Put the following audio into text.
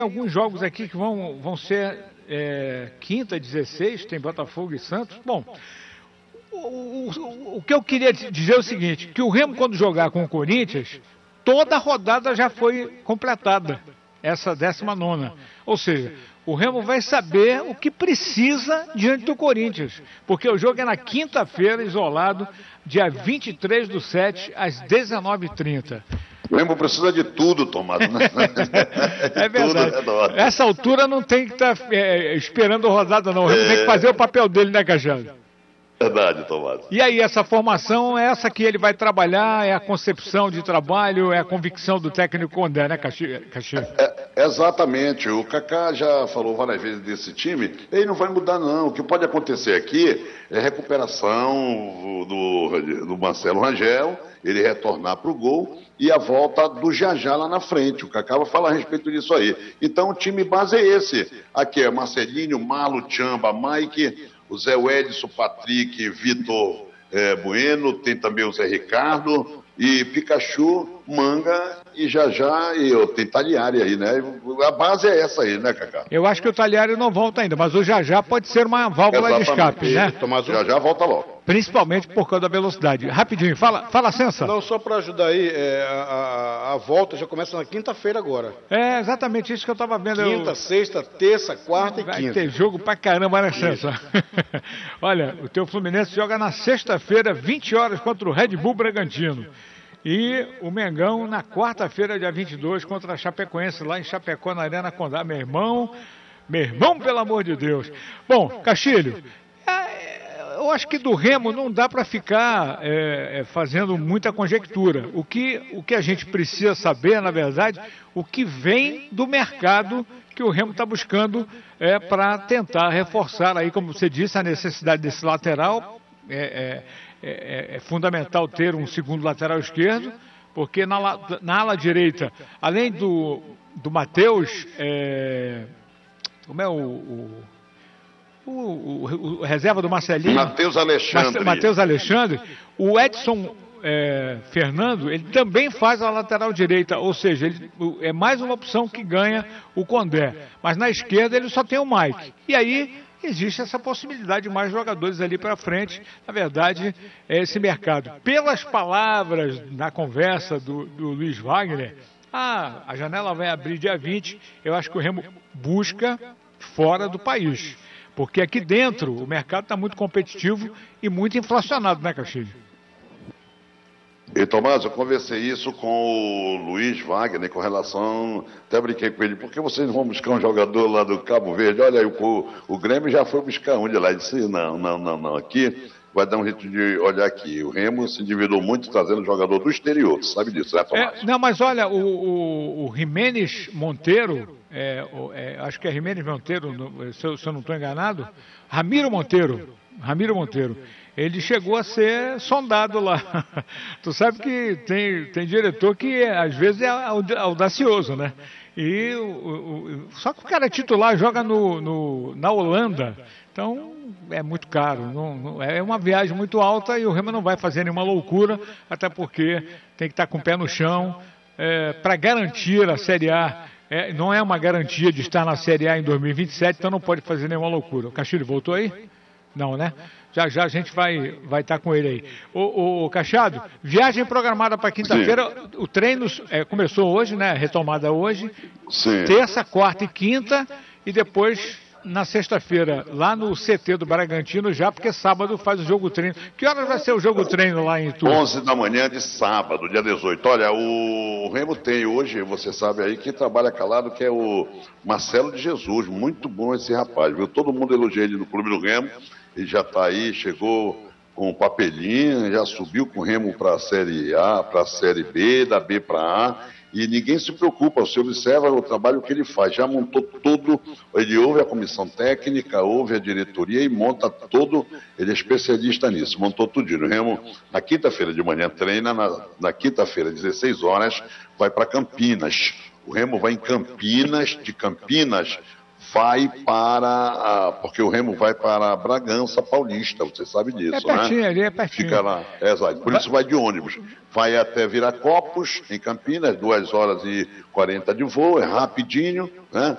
alguns jogos aqui que vão ser quinta, 16, tem Botafogo e Santos. Bom, o que eu queria dizer é o seguinte, que o Remo, quando jogar com o Corinthians, toda a rodada já foi completada, essa 19ª. Ou seja, o Remo vai saber o que precisa diante do Corinthians, porque o jogo é na quinta-feira, isolado, dia 23/7, às 19h30. O Remo precisa de tudo, Tomás. Né? É verdade. Essa altura não tem que estar esperando a rodada, não. O Remo tem que fazer o papel dele, né, Cajado? Verdade, Tomás. E aí, essa formação é essa que ele vai trabalhar, é a concepção de trabalho, é a convicção do técnico Condé, né, Caxi? Exatamente. O Kaká já falou várias vezes desse time, ele não vai mudar, não. O que pode acontecer aqui é recuperação do Marcelo Rangel, ele retornar para o gol e a volta do Jajá lá na frente. O Kaká vai falar a respeito disso aí. Então, o time base é esse. Aqui é Marcelinho, Marlo, Tchamba, Mike, o Zé Edson, Patrick, Vitor Bueno, tem também o Zé Ricardo, e Pikachu, Manga e Jajá, e tem Taliari aí, né? A base é essa aí, né, Kaká? Eu acho que o Taliari não volta ainda, mas o Jajá pode ser uma válvula de escape, né? Tomás, o Jajá volta logo. Principalmente por causa da velocidade. Rapidinho, fala Sensa. Não, só para ajudar aí, a volta já começa na quinta-feira agora. É exatamente isso que eu estava vendo. Quinta, sexta, terça, quarta e quinta. Vai ter jogo pra caramba, né, Sensa? Olha, o teu Fluminense joga na sexta-feira, 20 horas, contra o Red Bull Bragantino. E o Mengão na quarta-feira, dia 22, contra a Chapecoense, lá em Chapecó, na Arena Condá. Meu irmão, pelo amor de Deus. Bom, Castilho, eu acho que do Remo não dá para ficar fazendo muita conjectura. O que a gente precisa saber, na verdade, o que vem do mercado que o Remo está buscando para tentar reforçar aí, como você disse, a necessidade desse lateral. É fundamental ter um segundo lateral esquerdo, porque na ala direita, além do Matheus, como é o reserva do Marcelinho? Matheus Alexandre. Matheus Alexandre, o Edson Fernando, ele também faz a lateral direita, ou seja, ele é mais uma opção que ganha o Condé. Mas na esquerda ele só tem o Mike. E aí existe essa possibilidade de mais jogadores ali para frente. Na verdade, é esse mercado. Pelas palavras na conversa do Luiz Wagner, a janela vai abrir dia 20. Eu acho que o Remo busca fora do país. Porque aqui dentro o mercado está muito competitivo e muito inflacionado, né, Castilho? E, Tomás, eu conversei isso com o Luiz Wagner, com relação, até brinquei com ele, por que vocês não vão buscar um jogador lá do Cabo Verde? Olha aí, o Grêmio já foi buscar um de lá, e disse, não, aqui vai dar um jeito de olhar aqui. O Remo se endividou muito trazendo jogador do exterior, sabe disso, né, Tomás? Não, mas olha, o Jimenez Monteiro, acho que é Jimenez Monteiro, se eu não estou enganado, Ramiro Monteiro, ele chegou a ser sondado lá. Tu sabe que tem diretor que às vezes é audacioso, né? Só que o cara titular joga na Holanda, então é muito caro. É uma viagem muito alta e o Remo não vai fazer nenhuma loucura, até porque tem que estar com o pé no chão para garantir a Série A. Não é uma garantia de estar na Série A em 2027, então não pode fazer nenhuma loucura. O Castilho voltou aí? Não, né? Já a gente vai estar com ele aí. O Cachado, viagem programada para quinta-feira. O treino começou hoje, né? Retomada hoje. Sim. Terça, quarta e quinta. E depois, na sexta-feira, lá no CT do Bragantino, já porque sábado faz o jogo treino. Que horas vai ser o jogo treino lá em Itu? 11 da manhã de sábado, dia 18. Olha, o Remo tem hoje, você sabe aí, que trabalha calado, que é o Marcelo de Jesus. Muito bom esse rapaz, viu? Todo mundo elogia ele no Clube do Remo. Ele já está aí, chegou com o papelinho, já subiu com o Remo para a Série A, para a Série B, da B para A, e ninguém se preocupa, você observa o trabalho que ele faz, já montou tudo, ele ouve a comissão técnica, ouve a diretoria e monta todo, ele é especialista nisso, montou tudinho. O Remo, na quinta-feira de manhã, treina, na quinta-feira, 16 horas, vai para Campinas. O Remo vai em Campinas, de Campinas, vai para... porque o Remo vai para Bragança Paulista, você sabe disso, É pertinho, né? ali é pertinho. Fica lá, exato. Por isso vai de ônibus. Vai até Viracopos, em Campinas, 2 horas e 40 de voo, é rapidinho, né?